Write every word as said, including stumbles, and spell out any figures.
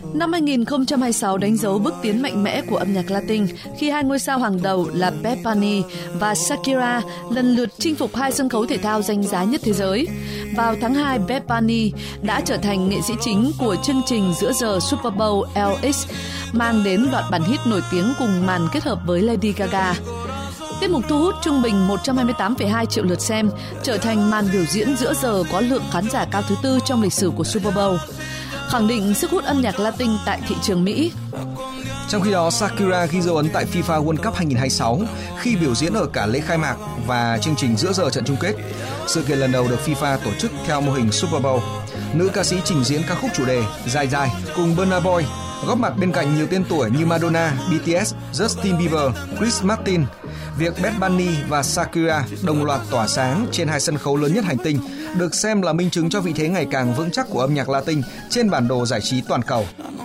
Năm hai không hai sáu đánh dấu bước tiến mạnh mẽ của âm nhạc Latin khi hai ngôi sao hàng đầu là Bad Bunny và Shakira lần lượt chinh phục hai sân khấu thể thao danh giá nhất thế giới. Vào tháng hai, Bad Bunny đã trở thành nghệ sĩ chính của chương trình giữa giờ Super Bowl L X, mang đến loạt bản hit nổi tiếng cùng màn kết hợp với Lady Gaga. Tiết mục thu hút trung bình một trăm hai mươi tám phẩy hai triệu lượt xem, trở thành màn biểu diễn giữa giờ có lượng khán giả cao thứ tư trong lịch sử của Super Bowl, khẳng định sức hút âm nhạc Latin tại thị trường Mỹ. Trong khi đó, Shakira ghi dấu ấn tại FIFA World Cup hai không hai sáu khi biểu diễn ở cả lễ khai mạc và chương trình giữa giờ trận chung kết. Sự kiện lần đầu được FIFA tổ chức theo mô hình Super Bowl. Nữ ca sĩ trình diễn ca khúc chủ đề Dài Dài cùng Burna Boy, góp mặt bên cạnh nhiều tên tuổi như Madonna, B T S, Justin Bieber, Chris Martin. Việc Bad Bunny và Shakira đồng loạt tỏa sáng trên hai sân khấu lớn nhất hành tinh được xem là minh chứng cho vị thế ngày càng vững chắc của âm nhạc Latin trên bản đồ giải trí toàn cầu.